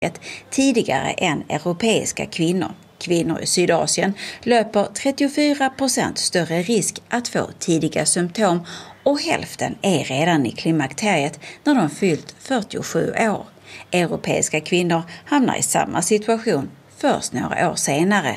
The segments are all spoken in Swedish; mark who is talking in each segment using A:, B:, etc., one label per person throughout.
A: tidigare än europeiska kvinnor. Kvinnor i Sydasien löper 34% större risk att få tidiga symptom och hälften är redan i klimakteriet när de fyllt 47 år. Europeiska kvinnor hamnar i samma situation först några år senare.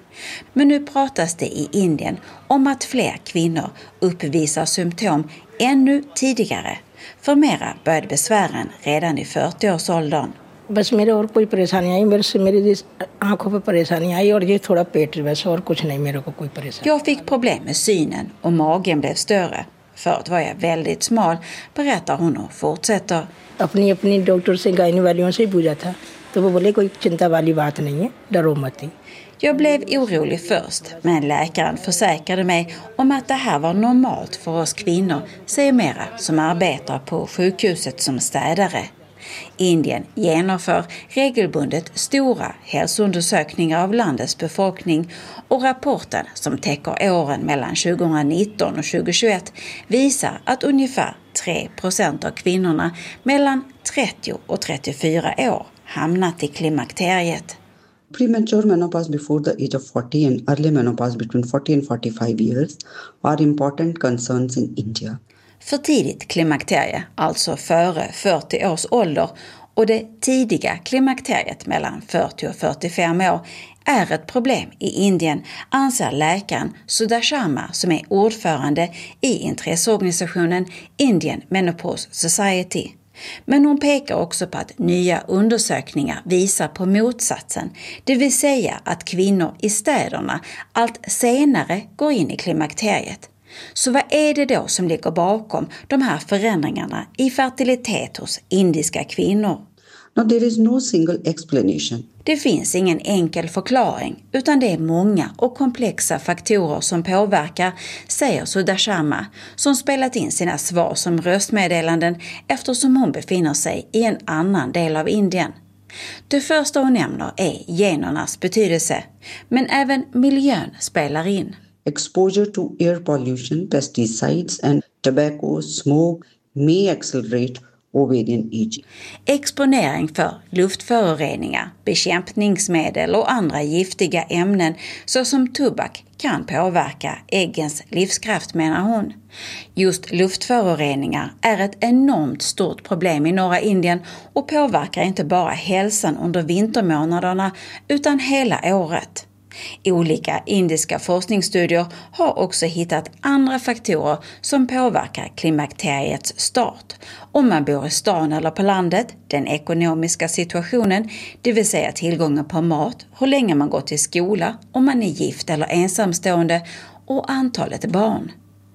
A: Men nu pratas det i Indien om att fler kvinnor uppvisar symptom ännu tidigare. För mera började besvären redan i 40-årsåldern.
B: बस मेरे और कोई परेशानी आई मेरी आंखों पे परेशानी आई और ये थोड़ा पेट बस और कुछ नहीं मेरे को कोई परेशानी.
A: Jag fick problem med synen och magen blev större. Förut var jag väldigt smal, berättar hon och fortsätter.
B: अपनी डॉक्टर से गायनी वालियों से पूछा था तो वो बोले कोई चिंता वाली बात नहीं है डरो मत.
A: Jag blev orolig först, men läkaren försäkrade mig om att det här var normalt för oss kvinnor, säger Mera som arbetar på sjukhuset som städare. Indien genomför regelbundet stora hälsoundersökningar av landets befolkning och rapporten som täcker åren mellan 2019 och 2021 visar att ungefär 3% av kvinnorna mellan 30 och 34 år hamnat i klimakteriet.
C: Premature menopause before the age of 40 and early menopause between 40 and 45 years are important concerns in India.
A: För tidigt klimakterie, alltså före 40 års ålder, och det tidiga klimakteriet mellan 40 och 45 år är ett problem i Indien, anser läkaren Sudha Sharma som är ordförande i intresseorganisationen Indian Menopause Society. Men hon pekar också på att nya undersökningar visar på motsatsen, det vill säga att kvinnor i städerna allt senare går in i klimakteriet. Så vad är det då som ligger bakom de här förändringarna i fertilitet hos indiska kvinnor?
C: Now there is no single explanation.
A: Det finns ingen enkel förklaring utan det är många och komplexa faktorer som påverkar, säger Sudha Sharma som spelat in sina svar som röstmeddelanden eftersom hon befinner sig i en annan del av Indien. Det första hon nämner är genernas betydelse, men även miljön spelar in.
C: Exposure to air pollution, pesticides and tobacco smoke may accelerate ovarian aging.
A: Exponering för luftföroreningar, bekämpningsmedel och andra giftiga ämnen såsom tobak kan påverka äggens livskraft, menar hon. Just luftföroreningar är ett enormt stort problem i norra Indien och påverkar inte bara hälsan under vintermånaderna utan hela året. Olika indiska forskningsstudier har också hittat andra faktorer som påverkar klimakteriets start. Om man bor i stan eller på landet, den ekonomiska situationen, det vill säga tillgången på mat, hur länge man går till skola, om man är gift eller ensamstående och antalet barn.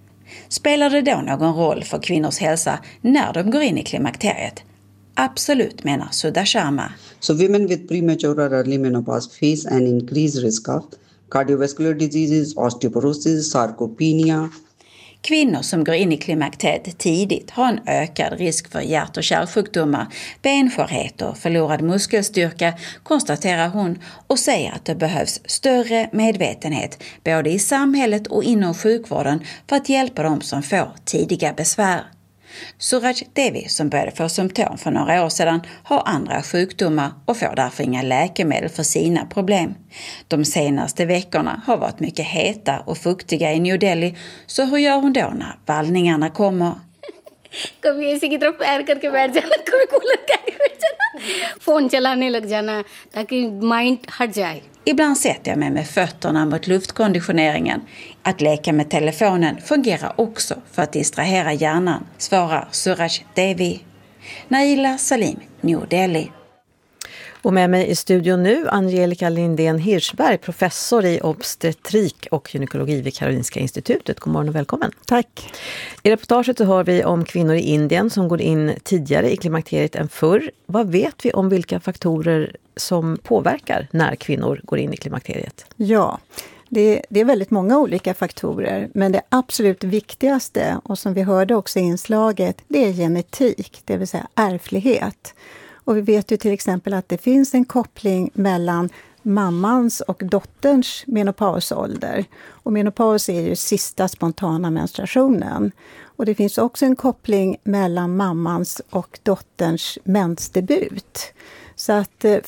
A: Spelar det då någon roll för kvinnors hälsa när de går in i klimakteriet? Absolut, menar Sudha Sharma.
C: So women with premature or early menopause face an increased risk of cardiovascular diseases, osteoporosis, sarcopenia.
A: Kvinnor som går in i klimakteriet tidigt har en ökad risk för hjärt- och kärlsjukdomar, benskörhet och förlorad muskelstyrka, konstaterar hon och säger att det behövs större medvetenhet både i samhället och inom sjukvården för att hjälpa dem som får tidiga besvär. Suraj Devi, som började få symptom för några år sedan, har andra sjukdomar och får därför inga läkemedel för sina problem. De senaste veckorna har varit mycket heta och fuktiga i New Delhi, så hur gör hon då när vallningarna kommer?
D: कभी एसी की तरफ पैर करके बैठ जाना, कभी कूलर के आगे बैठ जाना, फोन चलाने लग जाना ताकि माइंड हट जाए.
A: Ibland sätter jag mig med fötterna mot luftkonditioneringen. Att leka med telefonen fungerar också för att distrahera hjärnan, svarar Suraj Devi. Naila Salim, New Delhi.
E: Och med mig i studion nu Angelica Lindén Hirschberg, professor i obstetrik och gynekologi vid Karolinska institutet. God morgon och välkommen.
F: Tack.
E: I reportaget så hör vi om kvinnor i Indien som går in tidigare i klimakteriet än förr. Vad vet vi om vilka faktorer som påverkar när kvinnor går in i klimakteriet?
F: Ja, det är väldigt många olika faktorer, men det absolut viktigaste, och som vi hörde också i inslaget, det är genetik, det vill säga ärftlighet. Och vi vet ju till exempel att det finns en koppling mellan mammans och dotterns menopausålder. Och menopaus är ju sista spontana menstruationen. Och det finns också en koppling mellan mammans och dotterns mensdebut. Så att